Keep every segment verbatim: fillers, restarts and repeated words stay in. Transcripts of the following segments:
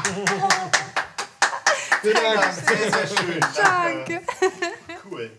Vielen Dank, sehr, sehr schön. Danke. Cool.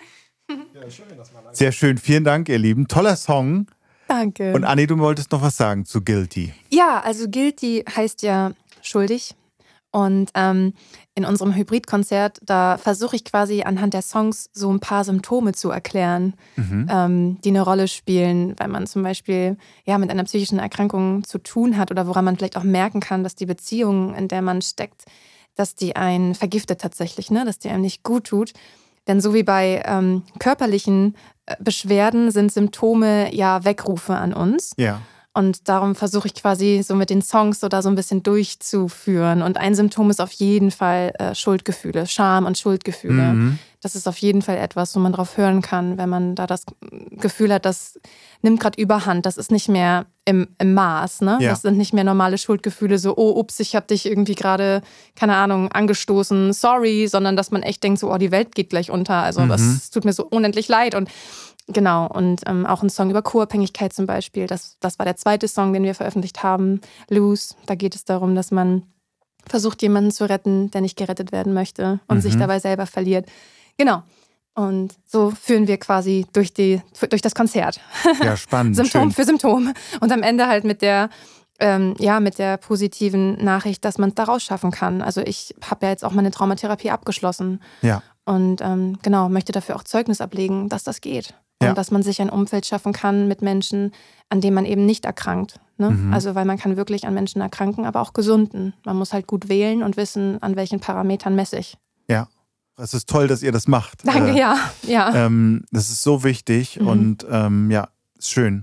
Ja, schön, dass man Sehr schön, vielen Dank, ihr Lieben. Toller Song. Danke. Und Anni, du wolltest noch was sagen zu Guilty. Ja, also Guilty heißt ja schuldig. Und ähm, in unserem Hybrid-Konzert, da versuche ich quasi anhand der Songs so ein paar Symptome zu erklären, Mhm. ähm, die eine Rolle spielen, weil man zum Beispiel ja, mit einer psychischen Erkrankung zu tun hat oder woran man vielleicht auch merken kann, dass die Beziehung, in der man steckt, dass die einen vergiftet tatsächlich, ne? Dass die einem nicht gut tut. Denn so wie bei ähm, körperlichen äh, Beschwerden sind Symptome ja Wegrufe an uns. Ja. Und darum versuche ich quasi so mit den Songs so da so ein bisschen durchzuführen. Und ein Symptom ist auf jeden Fall äh, Schuldgefühle, Scham und Schuldgefühle. Mhm. Das ist auf jeden Fall etwas, wo man drauf hören kann, wenn man da das Gefühl hat, das nimmt gerade Überhand. Das ist nicht mehr im, im Maß. Ne? Ja. Das sind nicht mehr normale Schuldgefühle, so, oh, ups, ich habe dich irgendwie gerade, keine Ahnung, angestoßen, sorry, sondern dass man echt denkt, so, oh, die Welt geht gleich unter. Also Mhm. das tut mir so unendlich leid. Und genau, und ähm, auch ein Song über Co-Abhängigkeit zum Beispiel. Das, das war der zweite Song, den wir veröffentlicht haben, Lose. Da geht es darum, dass man versucht, jemanden zu retten, der nicht gerettet werden möchte und Mhm. sich dabei selber verliert. Genau. Und so führen wir quasi durch, die, durch das Konzert. Ja, spannend. Symptom schön. für Symptom. Und am Ende halt mit der, ähm, ja, mit der positiven Nachricht, dass man es daraus schaffen kann. Also ich habe ja jetzt auch meine Traumatherapie abgeschlossen. Ja. Und ähm, genau, möchte dafür auch Zeugnis ablegen, dass das geht. Und Ja. dass man sich ein Umfeld schaffen kann mit Menschen, an denen man eben nicht erkrankt. Ne? Mhm. Also weil man kann wirklich an Menschen erkranken, aber auch gesunden. Man muss halt gut wählen und wissen, an welchen Parametern messe ich. Ja. Es ist toll, dass ihr das macht. Danke, Äh, ja. ja. Ähm, das ist so wichtig Mhm. und ähm, ja, ist schön.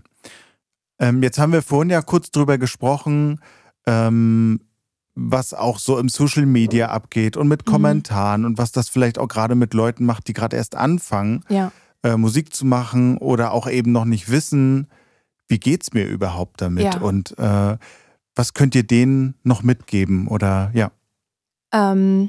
Ähm, jetzt haben wir vorhin ja kurz drüber gesprochen, ähm, was auch so im Social Media abgeht und mit Mhm. Kommentaren und was das vielleicht auch gerade mit Leuten macht, die gerade erst anfangen, ja. äh, Musik zu machen oder auch eben noch nicht wissen, wie geht's mir überhaupt damit Ja. und äh, was könnt ihr denen noch mitgeben oder ja. Ähm,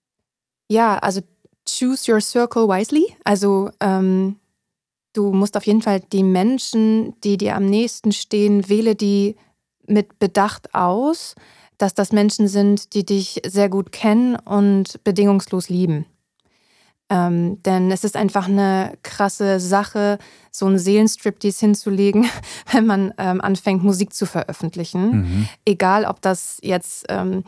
ja, also choose your circle wisely. Also ähm, du musst auf jeden Fall die Menschen, die dir am nächsten stehen, wähle die mit Bedacht aus, dass das Menschen sind, die dich sehr gut kennen und bedingungslos lieben. Ähm, denn es ist einfach eine krasse Sache, so einen Seelenstriptease hinzulegen, wenn man ähm, anfängt, Musik zu veröffentlichen. Mhm. Egal, ob das jetzt ähm,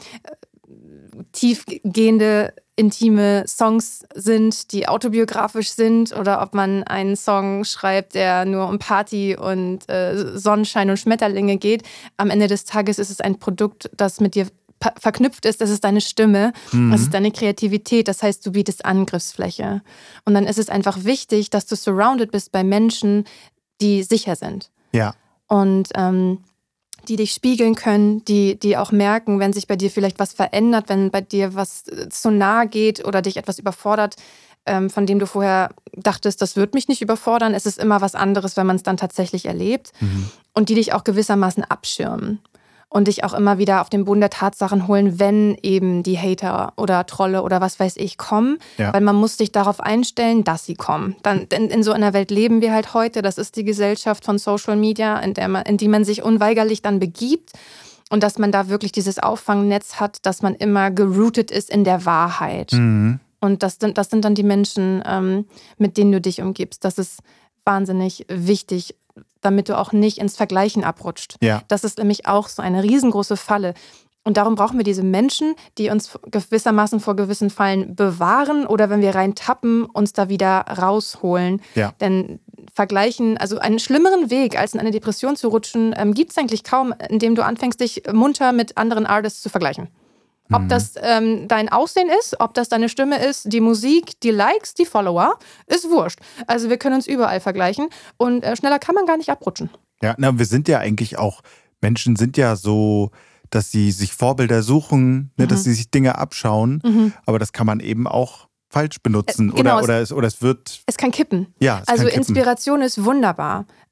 tiefgehende, intime Songs sind, die autobiografisch sind, oder ob man einen Song schreibt, der nur um Party und äh, Sonnenschein und Schmetterlinge geht. Am Ende des Tages ist es ein Produkt, das mit dir pa- verknüpft ist. Das ist deine Stimme, Mhm. das ist deine Kreativität. Das heißt, du bietest Angriffsfläche. Und dann ist es einfach wichtig, dass du surrounded bist bei Menschen, die sicher sind. Ja. Und ähm, die dich spiegeln können, die, die auch merken, wenn sich bei dir vielleicht was verändert, wenn bei dir was äh, zu nahe geht oder dich etwas überfordert, ähm, von dem du vorher dachtest, das wird mich nicht überfordern. Es ist immer was anderes, wenn man es dann tatsächlich erlebt. Mhm. Und die dich auch gewissermaßen abschirmen und dich auch immer wieder auf den Boden der Tatsachen holen, wenn eben die Hater oder Trolle oder was weiß ich kommen. Ja. Weil man muss sich darauf einstellen, dass sie kommen. Dann, in, in so einer Welt leben wir halt heute. Das ist die Gesellschaft von Social Media, in, der man, in die man sich unweigerlich dann begibt. Und dass man da wirklich dieses Auffangnetz hat, dass man immer gerootet ist in der Wahrheit. Mhm. Und das sind, das sind dann die Menschen, ähm, mit denen du dich umgibst. Das ist wahnsinnig wichtig, damit du auch nicht ins Vergleichen abrutscht. Ja. Das ist nämlich auch so eine riesengroße Falle. Und darum brauchen wir diese Menschen, die uns gewissermaßen vor gewissen Fallen bewahren oder wenn wir reintappen, uns da wieder rausholen. Ja. Denn vergleichen, also einen schlimmeren Weg, als in eine Depression zu rutschen, ähm, gibt es eigentlich kaum, indem du anfängst, dich munter mit anderen Artists zu vergleichen. Ob Mhm. das ähm, dein Aussehen ist, ob das deine Stimme ist, die Musik, die Likes, die Follower, ist wurscht. Also wir können uns überall vergleichen und äh, schneller kann man gar nicht abrutschen. Ja, na, wir sind ja eigentlich auch, Menschen sind ja so, dass sie sich Vorbilder suchen, ne, Mhm. dass sie sich Dinge abschauen, Mhm. aber das kann man eben auch falsch benutzen Äh, genau, oder, oder, es, oder es wird, Es kann kippen. ja, es Also kann kippen. Inspiration ist wunderbar.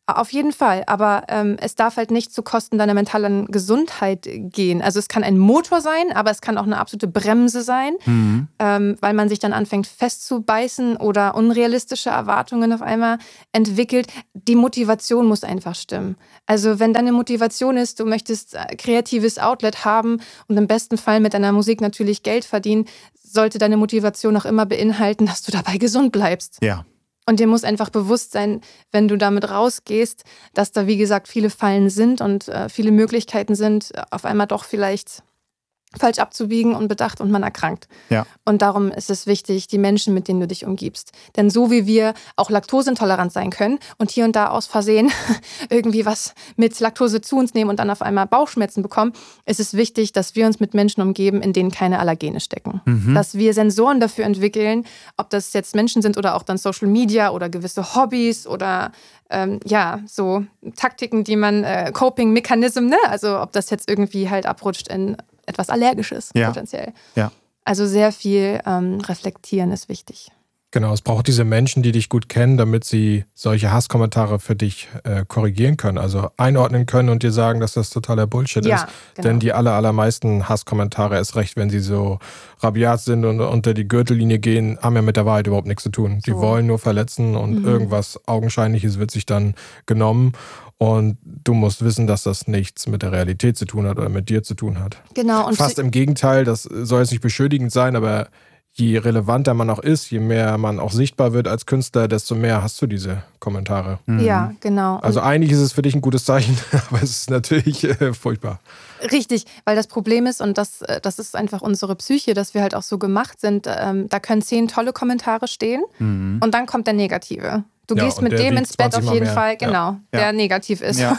Auf jeden Fall, aber ähm, es darf halt nicht zu Kosten deiner mentalen Gesundheit gehen. Also es kann ein Motor sein, aber es kann auch eine absolute Bremse sein, Mhm. ähm, weil man sich dann anfängt festzubeißen oder unrealistische Erwartungen auf einmal entwickelt. Die Motivation muss einfach stimmen. Also wenn deine Motivation ist, du möchtest äh, kreatives Outlet haben und im besten Fall mit deiner Musik natürlich Geld verdienen, sollte deine Motivation auch immer beinhalten, dass du dabei gesund bleibst. Ja. Und dir muss einfach bewusst sein, wenn du damit rausgehst, dass da, wie gesagt, viele Fallen sind und äh, viele Möglichkeiten sind, auf einmal doch vielleicht falsch abzubiegen und bedacht und man erkrankt. Ja. Und darum ist es wichtig, die Menschen, mit denen du dich umgibst. Denn so wie wir auch laktoseintolerant sein können und hier und da aus Versehen irgendwie was mit Laktose zu uns nehmen und dann auf einmal Bauchschmerzen bekommen, ist es wichtig, dass wir uns mit Menschen umgeben, in denen keine Allergene stecken. Mhm. Dass wir Sensoren dafür entwickeln, ob das jetzt Menschen sind oder auch dann Social Media oder gewisse Hobbys oder ähm, ja, so Taktiken, die man, äh, Coping-Mechanism, ne? Also ob das jetzt irgendwie halt abrutscht in etwas Allergisches Ja. potenziell. Ja. Also sehr viel ähm, reflektieren ist wichtig. Genau, es braucht diese Menschen, die dich gut kennen, damit sie solche Hasskommentare für dich äh, korrigieren können, also einordnen können und dir sagen, dass das totaler Bullshit Ja, ist. genau. Denn die aller, allermeisten Hasskommentare, erst recht, wenn sie so rabiat sind und unter die Gürtellinie gehen, haben ja mit der Wahrheit überhaupt nichts zu tun. Die So. wollen nur verletzen und Mhm. irgendwas Augenscheinliches wird sich dann genommen. Und du musst wissen, dass das nichts mit der Realität zu tun hat oder mit dir zu tun hat. Genau. Und Fast im Gegenteil, das soll jetzt nicht beschönigend sein, aber je relevanter man auch ist, je mehr man auch sichtbar wird als Künstler, desto mehr hast du diese Kommentare. Mhm. ja, genau. Also Und eigentlich ist es für dich ein gutes Zeichen, aber es ist natürlich äh, furchtbar. richtig, weil das Problem ist, und das, äh, das ist einfach unsere Psyche, dass wir halt auch so gemacht sind, ähm, da können zehn tolle Kommentare stehen Mhm. und dann kommt der Negative. Du Ja, gehst und mit der dem wiegt ins Bett zwanzig auf Mal jeden mehr. Fall, Ja. genau, der Ja. negativ ist. Ja.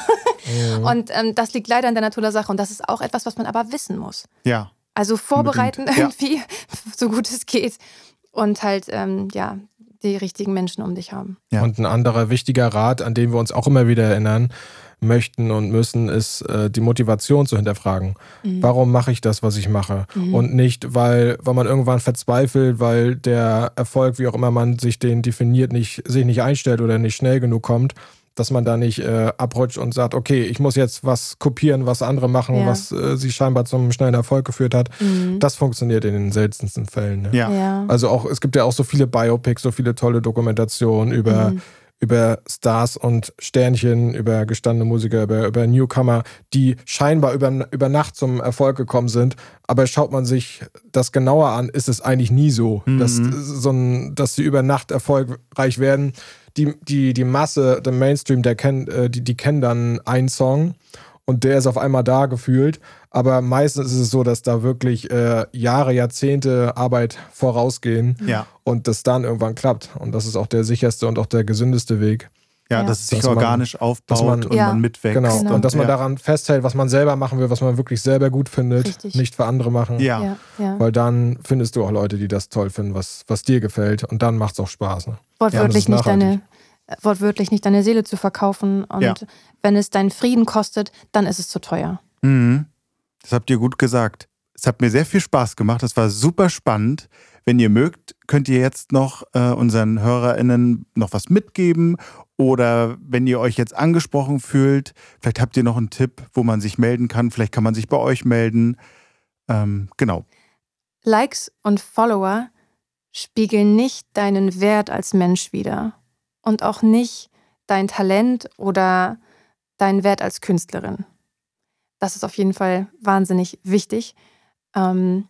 Und ähm, das liegt leider in der Natur der Sache und das ist auch etwas, was man aber wissen muss. Ja. Also vorbereiten Unbedingt, ja. irgendwie, so gut es geht. Und halt, ähm, ja, die richtigen Menschen um dich haben. Ja. Und ein anderer wichtiger Rat, an den wir uns auch immer wieder erinnern möchten und müssen, ist äh, die Motivation zu hinterfragen. Mhm. Warum mache ich das, was ich mache? Mhm. Und nicht, weil, weil man irgendwann verzweifelt, weil der Erfolg, wie auch immer man sich den definiert, nicht, sich nicht einstellt oder nicht schnell genug kommt, dass man da nicht äh, abrutscht und sagt, okay, ich muss jetzt was kopieren, was andere machen, Ja. was äh, sie scheinbar zum schnellen Erfolg geführt hat. Mhm. Das funktioniert in den seltensten Fällen. Ne? Ja. Ja. Also auch, es gibt ja auch so viele Biopics, so viele tolle Dokumentationen über, Mhm. über Stars und Sternchen, über gestandene Musiker, über, über Newcomer, die scheinbar über, über Nacht zum Erfolg gekommen sind. Aber schaut man sich das genauer an, ist es eigentlich nie so, Mhm. dass, so ein, dass sie über Nacht erfolgreich werden. Die, die, die Masse, der Mainstream, der kennt, äh, die, die kennen dann einen Song und der ist auf einmal da gefühlt. Aber meistens ist es so, dass da wirklich äh, Jahre, Jahrzehnte Arbeit vorausgehen Ja. und das dann irgendwann klappt. Und das ist auch der sicherste und auch der gesündeste Weg. Ja, Ja. dass es sich Dass man- organisch aufbaut dass man- und Ja. man mitwächst. Genau. Genau. Und dass man Ja. daran festhält, was man selber machen will, was man wirklich selber gut findet, Richtig. nicht für andere machen. Ja. Ja, ja. Weil dann findest du auch Leute, die das toll finden, was, was dir gefällt. Und dann macht es auch Spaß. Ne? Wortwörtlich, Ja, das nicht ist deine, äh, wortwörtlich nicht deine Seele zu verkaufen. Und Ja. wenn es deinen Frieden kostet, dann ist es zu teuer. Mhm. Das habt ihr gut gesagt. Es hat mir sehr viel Spaß gemacht. Das war super spannend. Wenn ihr mögt, könnt ihr jetzt noch äh, unseren HörerInnen noch was mitgeben. Oder wenn ihr euch jetzt angesprochen fühlt, vielleicht habt ihr noch einen Tipp, wo man sich melden kann. Vielleicht kann man sich bei euch melden. Ähm, genau. Likes und Follower spiegeln nicht deinen Wert als Mensch wider. Und auch nicht dein Talent oder deinen Wert als Künstlerin. Das ist auf jeden Fall wahnsinnig wichtig. Ähm,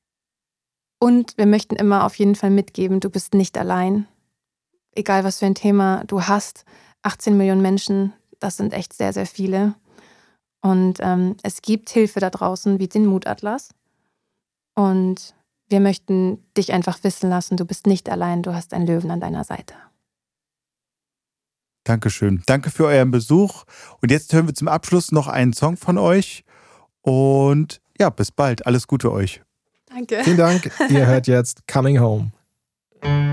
und wir möchten immer auf jeden Fall mitgeben, du bist nicht allein. Egal, was für ein Thema du hast, achtzehn Millionen Menschen, das sind echt sehr, sehr viele. Und ähm, es gibt Hilfe da draußen, wie den Mutatlas. Und wir möchten dich einfach wissen lassen, du bist nicht allein, du hast einen Löwen an deiner Seite. Dankeschön. Danke für euren Besuch. Und jetzt hören wir zum Abschluss noch einen Song von euch. Und ja, bis bald. Alles Gute euch. Danke. Vielen Dank. Ihr hört jetzt Coming Home.